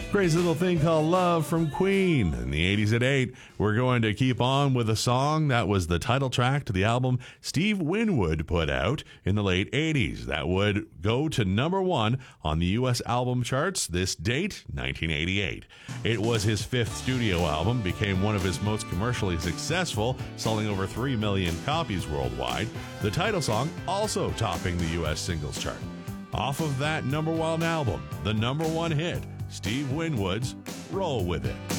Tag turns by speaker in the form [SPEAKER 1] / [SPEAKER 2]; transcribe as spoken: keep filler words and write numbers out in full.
[SPEAKER 1] Crazy Little Thing Called Love from Queen. In the eighties at eight, we're going to keep on with a song that was the title track to the album Steve Winwood put out in the late eighties. That would go to number one on the U S album charts this date, nineteen eighty-eight. It was his fifth studio album, became one of his most commercially successful, selling over three million copies worldwide. The title song also topping the U S singles chart. Off of that number one album, the number one hit, Steve Winwood's Roll With It.